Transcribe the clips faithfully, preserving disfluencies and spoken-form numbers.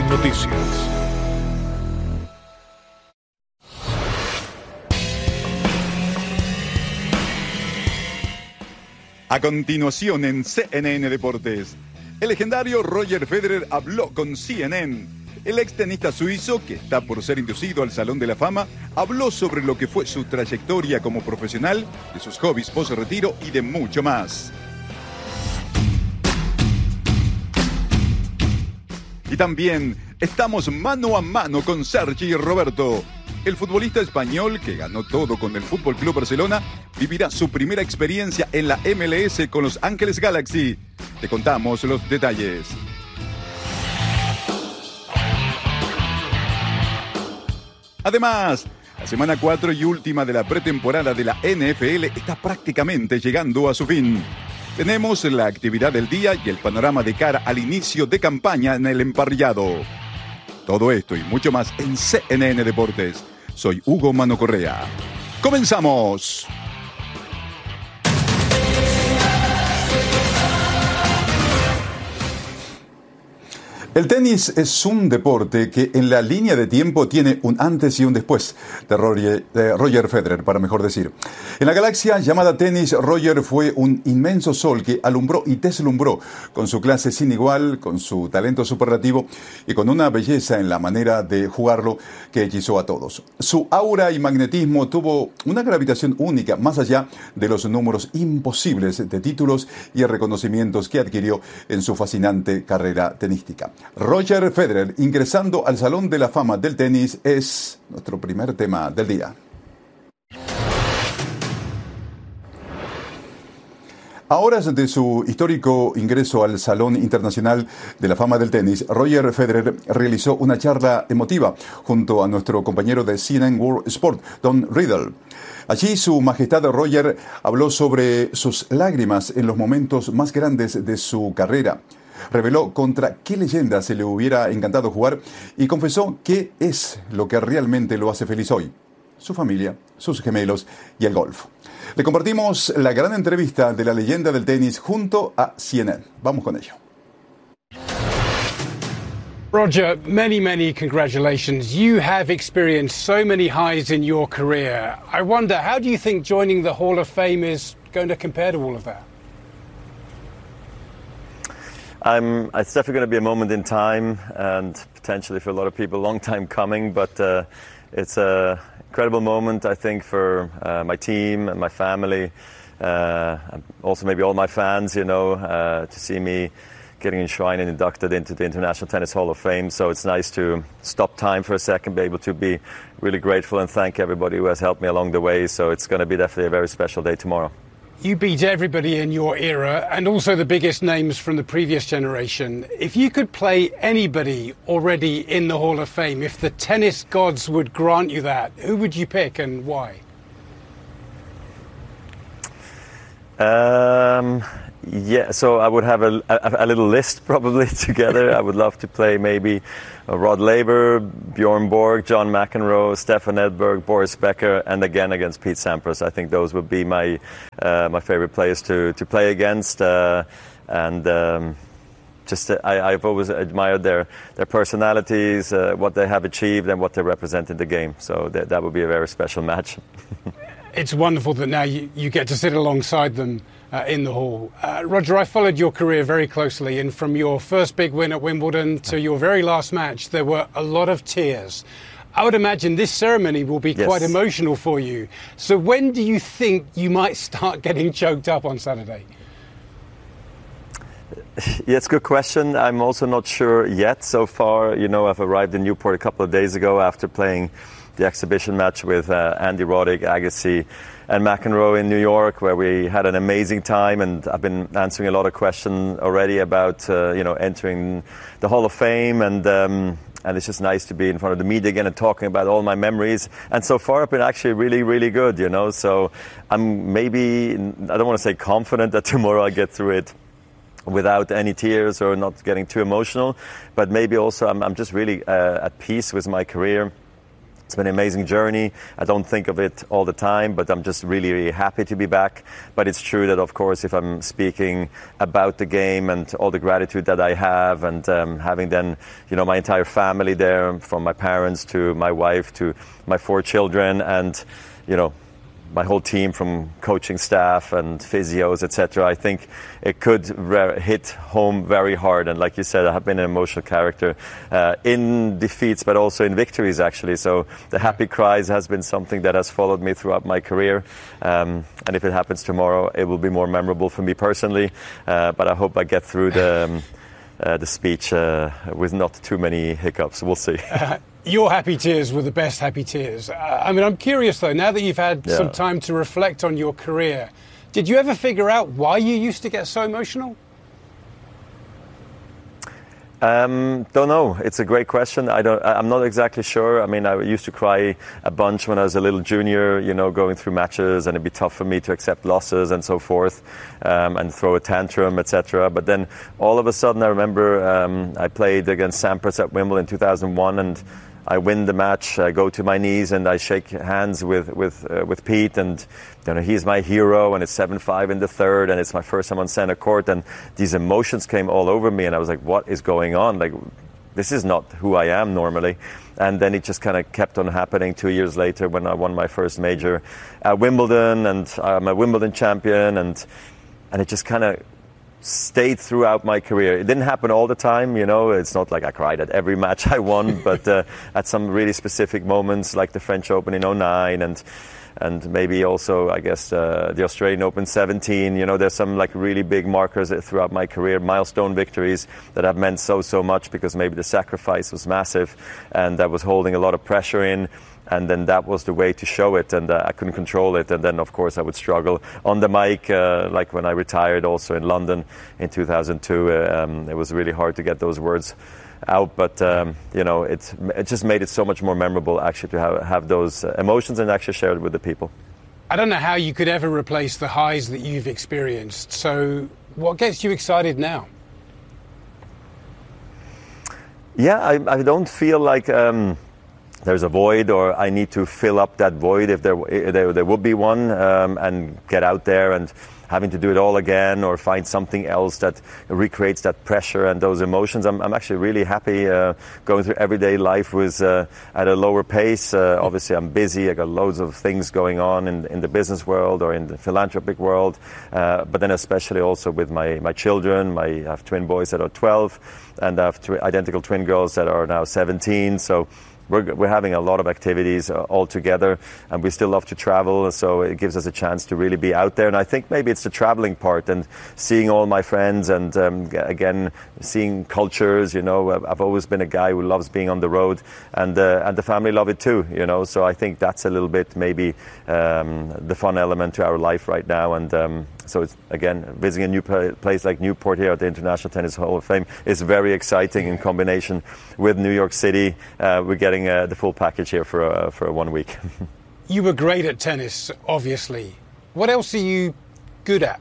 Noticias. A continuación en C N N Deportes, el legendario Roger Federer habló con C N N. El extenista suizo, que está por ser inducido al Salón de la Fama, habló sobre lo que fue su trayectoria como profesional, de sus hobbies post-retiro y de mucho más. Y también estamos mano a mano con Sergi Roberto. El futbolista español, que ganó todo con el F C Barcelona, vivirá su primera experiencia en la M L S con Los Ángeles Galaxy. Te contamos los detalles. Además, la semana cuatro y última de la pretemporada de la N F L está prácticamente llegando a su fin. Tenemos la actividad del día y el panorama de cara al inicio de campaña en el emparrillado. Todo esto y mucho más en C N N Deportes. Soy Hugo Mano Correa. ¡Comenzamos! El tenis es un deporte que en la línea de tiempo tiene un antes y un después de Roger, de Roger Federer, para mejor decir. En la galaxia llamada tenis, Roger fue un inmenso sol que alumbró y deslumbró con su clase sin igual, con su talento superlativo y con una belleza en la manera de jugarlo que hechizó a todos. Su aura y magnetismo tuvo una gravitación única, más allá de los números imposibles de títulos y reconocimientos que adquirió en su fascinante carrera tenística. Roger Federer, ingresando al Salón de la Fama del Tenis, es nuestro primer tema del día. A horas de su histórico ingreso al Salón Internacional de la Fama del Tenis, Roger Federer realizó una charla emotiva junto a nuestro compañero de C N N World Sport, Don Riddle. Allí su majestad Roger habló sobre sus lágrimas en los momentos más grandes de su carrera. Reveló contra qué leyenda se le hubiera encantado jugar y confesó qué es lo que realmente lo hace feliz hoy: su familia, sus gemelos y el golf. Le compartimos la gran entrevista de la leyenda del tenis junto a C N N. Vamos con ello. Roger, many, many congratulations. You have experienced so many highs in your career. I wonder, how do you think joining the Hall of Fame is going to compare to all of that? I'm, it's definitely going to be a moment in time, and potentially for a lot of people, a long time coming, but uh, it's an incredible moment, I think, for uh, my team and my family, uh, also maybe all my fans, you know, uh, to see me getting enshrined and inducted into the International Tennis Hall of Fame. So it's nice to stop time for a second, be able to be really grateful and thank everybody who has helped me along the way. So it's going to be definitely a very special day tomorrow. You beat everybody in your era and also the biggest names from the previous generation. If you could play anybody already in the Hall of Fame, if the tennis gods would grant you that, who would you pick and why? Um, yeah, so I would have a, a, a little list probably together. I would love to play maybe Rod Laver, Bjorn Borg, John McEnroe, Stefan Edberg, Boris Becker, and again against Pete Sampras. I think those would be my uh, my favorite players to to play against. Uh, and um, just uh, I, I've always admired their their personalities, uh, what they have achieved, and what they represent in the game. So that that would be a very special match. It's wonderful that now you, you get to sit alongside them uh, in the hall. Uh, Roger, I followed your career very closely, and from your first big win at Wimbledon to your very last match, there were a lot of tears. I would imagine this ceremony will be Yes. quite emotional for you. So when do you think you might start getting choked up on Saturday? Yeah, it's a good question. I'm also not sure yet. So far, you know, I've arrived in Newport a couple of days ago after playing the exhibition match with uh, Andy Roddick, Agassi, and McEnroe in New York, where we had an amazing time. And I've been answering a lot of questions already about, uh, you know, entering the Hall of Fame. And um, and it's just nice to be in front of the media again and talking about all my memories. And so far, I've been actually really, really good, you know. So I'm maybe, I don't want to say confident that tomorrow I'll get through it without any tears or not getting too emotional. But maybe also I'm, I'm just really uh, at peace with my career. It's been an amazing journey. I don't think of it all the time, but I'm just really, really happy to be back. But it's true that, of course, if I'm speaking about the game and all the gratitude that I have, and um, having then, you know, my entire family there, from my parents to my wife to my four children, and, you know, my whole team from coaching staff and physios, et cetera. I think it could re- hit home very hard. And like you said, I have been an emotional character uh, in defeats, but also in victories, actually. So the happy cries has been something that has followed me throughout my career. Um, and if it happens tomorrow, it will be more memorable for me personally. Uh, but I hope I get through the, um, uh, the speech uh, with not too many hiccups. We'll see. Uh, Your happy tears were the best happy tears. Uh, I mean, I'm curious, though, now that you've had yeah. some time to reflect on your career, did you ever figure out why you used to get so emotional? Um, don't know. It's a great question. I don't. I'm not exactly sure. I mean, I used to cry a bunch when I was a little junior, you know, going through matches, and it'd be tough for me to accept losses and so forth, um, and throw a tantrum, et cetera. But then all of a sudden, I remember um, I played against Sampras at Wimbledon in two thousand one, and I win the match. I go to my knees and I shake hands with with uh, with Pete, and you know, he's my hero. And it's seven five in the third, and it's my first time on center court, and these emotions came all over me, and I was like, "What is going on? Like, this is not who I am normally." And then it just kind of kept on happening. Two years later, when I won my first major at Wimbledon, and I'm a Wimbledon champion, and and it just kind of stayed throughout my career. It didn't happen all the time, you know. It's not like I cried at every match I won, but uh, at some really specific moments, like the French Open in oh nine, and and maybe also, I guess, uh, the Australian Open seventeen. You know, there's some like really big markers throughout my career, milestone victories that have meant so, so much, because maybe the sacrifice was massive, and that was holding a lot of pressure in. And then that was the way to show it, and uh, I couldn't control it. And then, of course, I would struggle on the mic, uh, like when I retired also in London in two thousand two. Uh, um, it was really hard to get those words out, but, um, you know, it, it just made it so much more memorable, actually, to have, have those uh, emotions and actually share it with the people. I don't know how you could ever replace the highs that you've experienced. So what gets you excited now? Yeah, I, I don't feel like... Um, there's a void, or I need to fill up that void, if there if there, there would be one, um, and get out there and having to do it all again, or find something else that recreates that pressure and those emotions. I'm, I'm actually really happy uh, going through everyday life with uh, at a lower pace. Uh, obviously, I'm busy. I got loads of things going on in, in the business world or in the philanthropic world, uh, but then especially also with my, my children. My, I have twin boys that are twelve, and I have tw- identical twin girls that are now seventeen. So We're, we're having a lot of activities uh, all together, and we still love to travel, so it gives us a chance to really be out there. And I think maybe it's the traveling part and seeing all my friends, and um, again, seeing cultures. You know, I've always been a guy who loves being on the road, and uh, and the family love it too. You know, so I think that's a little bit maybe um, the fun element to our life right now. And um, so it's, again, visiting a new place like Newport here at the International Tennis Hall of Fame is very exciting in combination with New York City. Uh, we're getting uh, the full package here for uh, for one week. You were great at tennis, obviously. What else are you good at?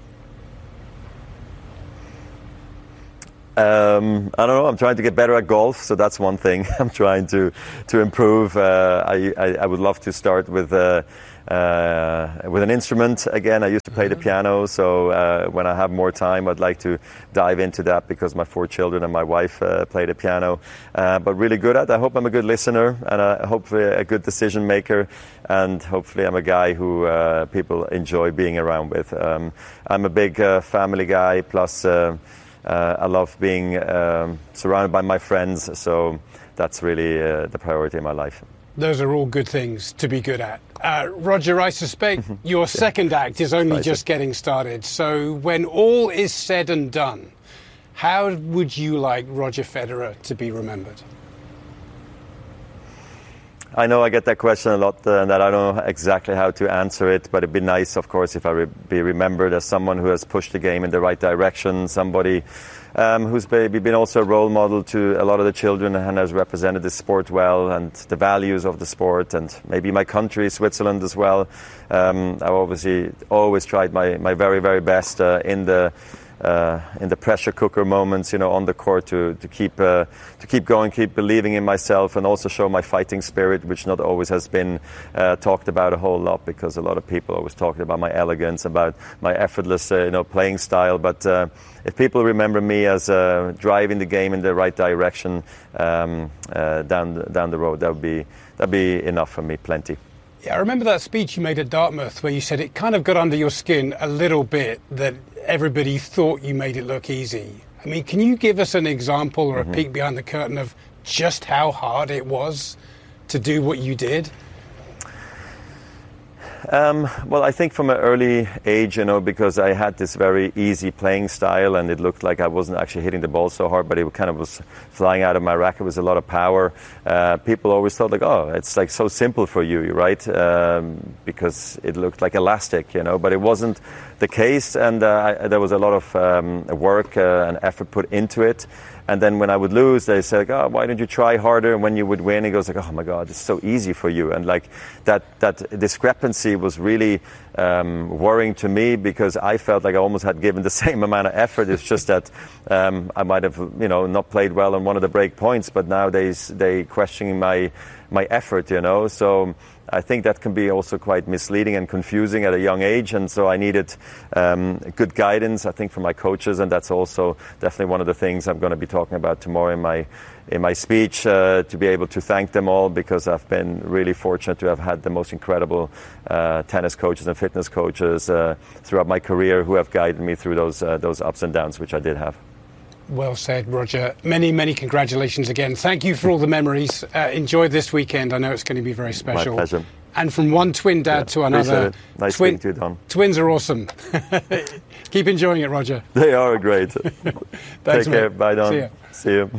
Um, I don't know. I'm trying to get better at golf, so that's one thing. I'm trying to to improve. Uh, I, I I would love to start with uh, uh, with an instrument again. I used to play the piano, so uh, when I have more time, I'd like to dive into that, because my four children and my wife uh, play the piano. Uh, but really good at. I hope I'm a good listener, and uh, hopefully a good decision maker, and hopefully I'm a guy who uh, people enjoy being around with. Um, I'm a big uh, family guy, plus. Uh, Uh, I love being um, surrounded by my friends, so that's really uh, the priority in my life. Those are all good things to be good at. Uh, Roger, I suspect your second act is only just getting started. So when all is said and done, how would you like Roger Federer to be remembered? I know I get that question a lot, uh, and that I don't know exactly how to answer it, but it'd be nice, of course, if I re- be remembered as someone who has pushed the game in the right direction, somebody um, who's maybe been also a role model to a lot of the children and has represented the sport well and the values of the sport, and maybe my country, Switzerland, as well. Um, I've obviously always tried my, my very, very best uh, in the uh, in the pressure cooker moments, you know, on the court to to keep uh, to keep going, keep believing in myself, and also show my fighting spirit, which not always has been uh, talked about a whole lot, because a lot of people always talking about my elegance, about my effortless, uh, you know, playing style. But uh, if people remember me as uh, driving the game in the right direction um, uh, down the, down the road, that would be that'd be enough for me, plenty. Yeah, I remember that speech you made at Dartmouth where you said it kind of got under your skin a little bit that everybody thought you made it look easy. I mean, can you give us an example or a mm-hmm. peek behind the curtain of just how hard it was to do what you did? Um, well, I think from an early age, you know, because I had this very easy playing style, and it looked like I wasn't actually hitting the ball so hard, but it kind of was flying out of my racket. It was a lot of power. Uh, people always thought like, oh, it's like so simple for you, right? Um, because it looked like elastic, you know, but it wasn't the case, and uh, I, there was a lot of um, work uh, and effort put into it. And then when I would lose, they said, oh, why don't you try harder? And when you would win, it goes like, oh my God, it's so easy for you. And like that, that discrepancy was really um, worrying to me, because I felt like I almost had given the same amount of effort. It's just that um, I might have, you know, not played well on one of the break points, but nowadays they questioning my, my effort, you know. So I think that can be also quite misleading and confusing at a young age, and so I needed um, good guidance, I think, from my coaches, and that's also definitely one of the things I'm going to be talking about tomorrow in my in my speech, uh, to be able to thank them all, because I've been really fortunate to have had the most incredible uh, tennis coaches and fitness coaches uh, throughout my career who have guided me through those uh, those ups and downs, which I did have. Well said, Roger. Many, many congratulations again. Thank you for all the memories. Uh, enjoy this weekend. I know it's going to be very special. My pleasure. And from one twin dad yeah, to another. Nice twin, to you, Don. Twins are awesome. Keep enjoying it, Roger. They are great. Thanks, Take care. Mate. Bye, Don. See you. See you.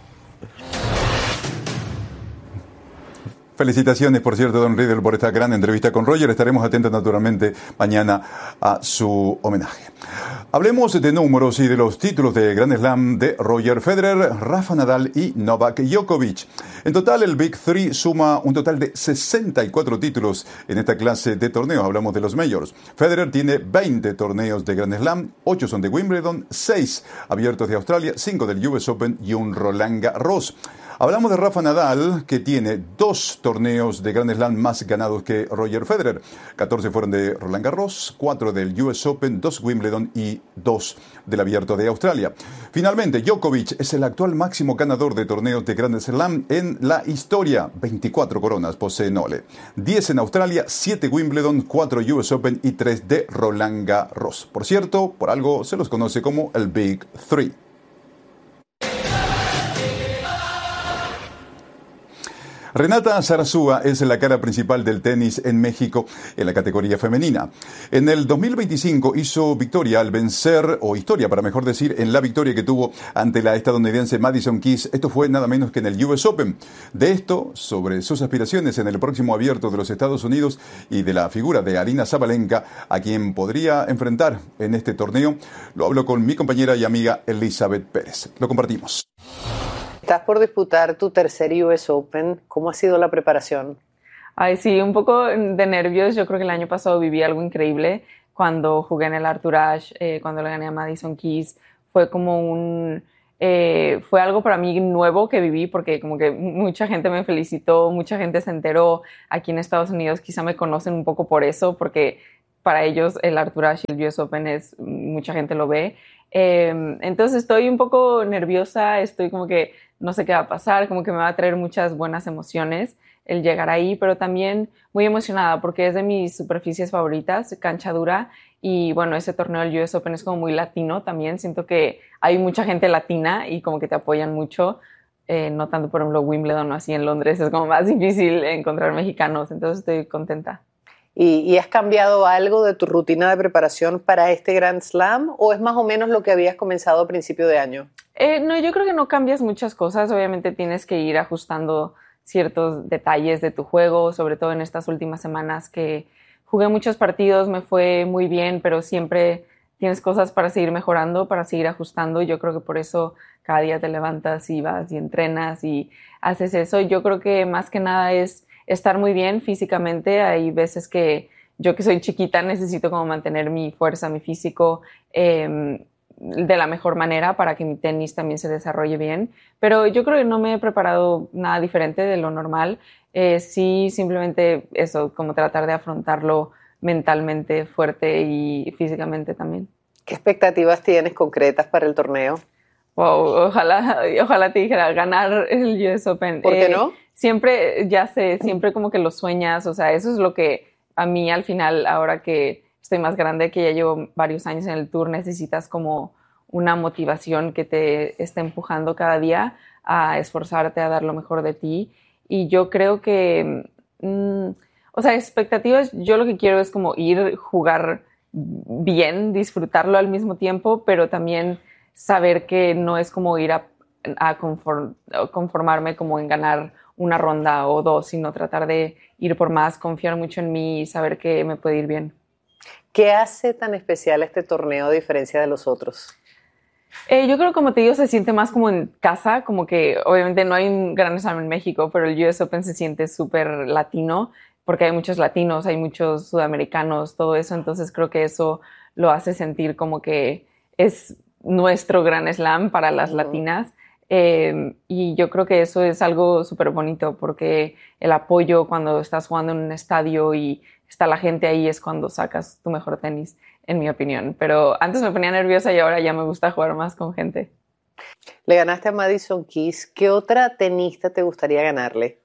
Felicitaciones, por cierto, Don Riedel, por esta gran entrevista con Roger. Estaremos atentos, naturalmente, mañana a su homenaje. Hablemos de números y de los títulos de Grand Slam de Roger Federer, Rafa Nadal y Novak Djokovic. En total, el Big Three suma un total de sesenta y cuatro títulos en esta clase de torneos. Hablamos de los Majors. Federer tiene veinte torneos de Grand Slam, ocho son de Wimbledon, seis abiertos de Australia, cinco del U S Open y un Roland Garros. Hablamos de Rafa Nadal, que tiene dos torneos de Grand Slam más ganados que Roger Federer. catorce fueron de Roland Garros, cuatro del U S Open, dos Wimbledon y dos del Abierto de Australia. Finalmente, Djokovic es el actual máximo ganador de torneos de Grand Slam en la historia. veinticuatro coronas posee Nole. diez en Australia, siete Wimbledon, cuatro U S Open y tres de Roland Garros. Por cierto, por algo se los conoce como el Big Three. Renata Zarazúa es la cara principal del tenis en México en la categoría femenina. En el dos mil veinticinco hizo victoria al vencer, o historia para mejor decir, en la victoria que tuvo ante la estadounidense Madison Keys. Esto fue nada menos que en el U S Open. De esto, sobre sus aspiraciones en el próximo Abierto de los Estados Unidos y de la figura de Aryna Sabalenka, a quien podría enfrentar en este torneo, lo hablo con mi compañera y amiga Elizabeth Pérez. Lo compartimos. Estás por disputar tu tercer U S Open. ¿Cómo ha sido la preparación? Ay, sí, un poco de nervios. Yo creo que el año pasado viví algo increíble cuando jugué en el Arthur Ashe, eh, cuando le gané a Madison Keys. Fue como un... Eh, fue algo para mí nuevo que viví, porque como que mucha gente me felicitó, mucha gente se enteró. Aquí en Estados Unidos quizá me conocen un poco por eso, porque para ellos el Arthur Ashe y el U S Open es... mucha gente lo ve. Eh, entonces estoy un poco nerviosa, estoy como que no sé qué va a pasar, como que me va a traer muchas buenas emociones el llegar ahí, pero también muy emocionada porque es de mis superficies favoritas, cancha dura, y bueno, ese torneo del U S Open es como muy latino también, siento que hay mucha gente latina y como que te apoyan mucho, eh, no tanto por ejemplo Wimbledon o así en Londres, es como más difícil encontrar mexicanos, entonces estoy contenta. ¿Y, ¿Y has cambiado algo de tu rutina de preparación para este Grand Slam o es más o menos lo que habías comenzado a principio de año? Eh, no, yo creo que no cambias muchas cosas. Obviamente tienes que ir ajustando ciertos detalles de tu juego, sobre todo en estas últimas semanas que jugué muchos partidos, me fue muy bien, pero siempre tienes cosas para seguir mejorando, para seguir ajustando. Yo creo que por eso cada día te levantas y vas y entrenas y haces eso. Yo creo que más que nada es estar muy bien físicamente. Hay veces que yo, que soy chiquita, necesito como mantener mi fuerza, mi físico, eh, de la mejor manera para que mi tenis también se desarrolle bien. Pero yo creo que no me he preparado nada diferente de lo normal. Eh, sí, simplemente eso, como tratar de afrontarlo mentalmente fuerte y físicamente también. ¿Qué expectativas tienes concretas para el torneo? Wow, ojalá, ojalá te dijera ganar el U S Open. ¿Por qué eh, no? Siempre, ya sé, siempre como que lo sueñas, o sea, eso es lo que a mí al final, ahora que estoy más grande, que ya llevo varios años en el tour, necesitas como una motivación que te esté empujando cada día a esforzarte, a dar lo mejor de ti. Y yo creo que, mmm, o sea, expectativas, yo lo que quiero es como ir, jugar bien, disfrutarlo al mismo tiempo, pero también saber que no es como ir a, a conform, conformarme como en ganar una ronda o dos, sino tratar de ir por más, confiar mucho en mí y saber que me puede ir bien. ¿Qué hace tan especial este torneo a diferencia de los otros? Eh, yo creo, como te digo, se siente más como en casa, como que obviamente no hay un Grand Slam en México, pero el U S Open se siente súper latino, porque hay muchos latinos, hay muchos sudamericanos, todo eso, entonces creo que eso lo hace sentir como que es nuestro Grand Slam para las uh-huh. latinas. Eh, y yo creo que eso es algo súper bonito, porque el apoyo cuando estás jugando en un estadio y está la gente ahí es cuando sacas tu mejor tenis, en mi opinión. Pero antes me ponía nerviosa y ahora ya me gusta jugar más con gente. Le ganaste a Madison Keys. ¿Qué otra tenista te gustaría ganarle?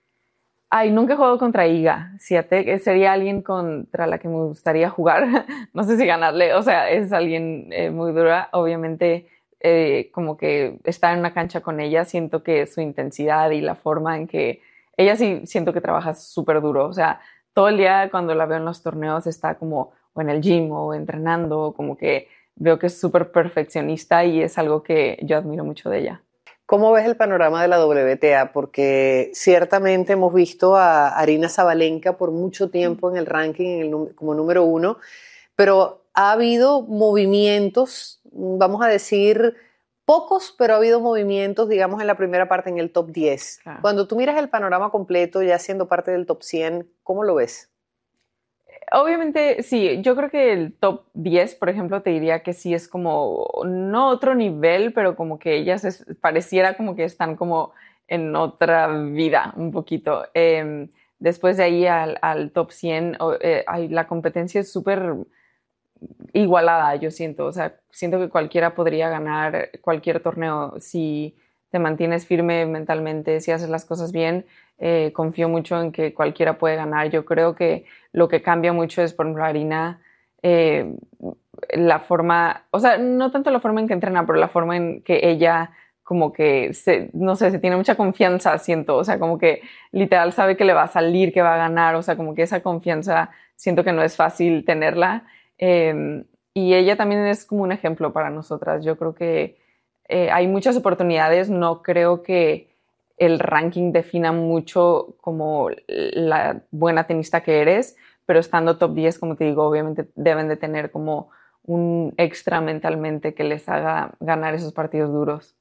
Ay, nunca he jugado contra Iga. Fíjate, sería alguien contra la que me gustaría jugar. No sé si ganarle. O sea, es alguien eh, muy dura. Obviamente, eh, como que estar en una cancha con ella, siento que su intensidad y la forma en que... Ella sí siento que trabaja súper duro. O sea, todo el día cuando la veo en los torneos está como o en el gym o entrenando, como que veo que es súper perfeccionista y es algo que yo admiro mucho de ella. ¿Cómo ves el panorama de la W T A? Porque ciertamente hemos visto a Aryna Sabalenka por mucho tiempo en el ranking en el, como número uno, pero ha habido movimientos, vamos a decir pocos, pero ha habido movimientos, digamos, en la primera parte, en el top diez. Claro. Cuando tú miras el panorama completo, ya siendo parte del top cien, ¿cómo lo ves? Obviamente, sí, yo creo que el top diez, por ejemplo, te diría que sí es como, no otro nivel, pero como que ellas es, pareciera como que están como en otra vida un poquito. Eh, después de ahí al, al top cien, eh, ay, la competencia es súper igualada, yo siento. O sea, siento que cualquiera podría ganar cualquier torneo si te mantienes firme mentalmente, si haces las cosas bien. Eh, confío mucho en que cualquiera puede ganar. Yo creo que lo que cambia mucho es, por ejemplo, Aryna, eh, la forma, o sea, no tanto la forma en que entrena, pero la forma en que ella como que, se, no sé, se tiene mucha confianza, siento, o sea, como que literal sabe que le va a salir, que va a ganar, o sea, como que esa confianza siento que no es fácil tenerla. Eh, y ella también es como un ejemplo para nosotras. Yo creo que eh, hay muchas oportunidades, no creo que el ranking defina mucho como la buena tenista que eres, pero estando top diez, como te digo, obviamente deben de tener como un extra mentalmente que les haga ganar esos partidos duros.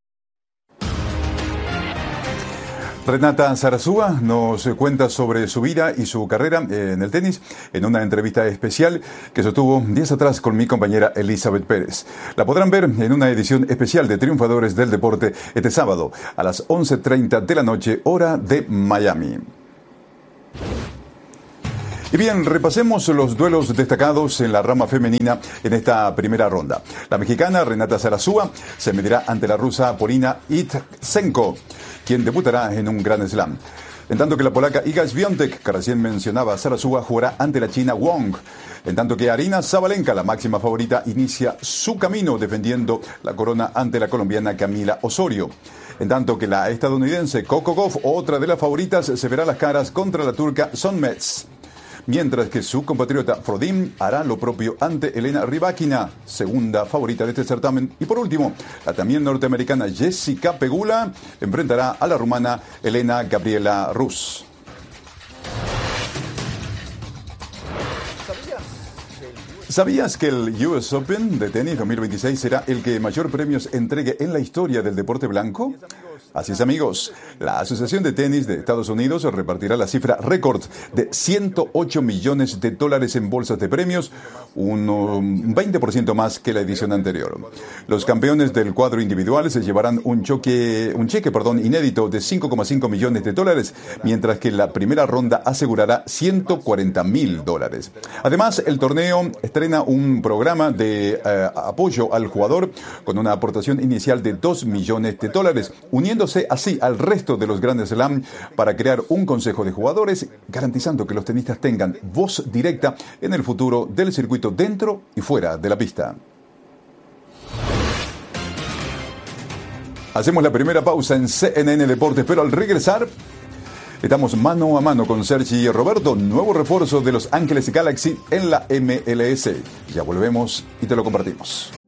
Renata Zarazúa nos cuenta sobre su vida y su carrera en el tenis en una entrevista especial que sostuvo días atrás con mi compañera Elizabeth Pérez. La podrán ver en una edición especial de Triunfadores del Deporte este sábado a las once treinta de la noche, hora de Miami. Y bien, repasemos los duelos destacados en la rama femenina en esta primera ronda. La mexicana Renata Zarazúa se medirá ante la rusa Polina Ittchenko, quien debutará en un Grand Slam. En tanto que la polaca Iga Świątek, que recién mencionaba Zarazúa, jugará ante la china Wong. En tanto que Aryna Sabalenka, la máxima favorita, inicia su camino defendiendo la corona ante la colombiana Camila Osorio. En tanto que la estadounidense Coco Gauff, otra de las favoritas, se verá las caras contra la turca Sonmez. Mientras que su compatriota Frodin hará lo propio ante Elena Rybakina, segunda favorita de este certamen. Y por último, la también norteamericana Jessica Pegula enfrentará a la rumana Elena Gabriela Rus. ¿Sabías que el U S Open de tenis dos mil veintiséis será el que mayor premios entregue en la historia del deporte blanco? Así es, amigos. La Asociación de Tenis de Estados Unidos repartirá la cifra récord de ciento ocho millones de dólares en bolsas de premios, un veinte por ciento más que la edición anterior. Los campeones del cuadro individual se llevarán un, choque, un cheque perdón, inédito de cinco coma cinco millones de dólares, mientras que la primera ronda asegurará ciento cuarenta mil dólares. Además, el torneo estrena un programa de eh, apoyo al jugador con una aportación inicial de dos millones de dólares, uniendo así al resto de los Grand Slam para crear un consejo de jugadores, garantizando que los tenistas tengan voz directa en el futuro del circuito dentro y fuera de la pista. Hacemos la primera pausa en C N N Deportes, pero al regresar estamos mano a mano con Sergi Roberto, nuevo refuerzo de Los Ángeles Galaxy en la M L S. Ya volvemos y te lo compartimos.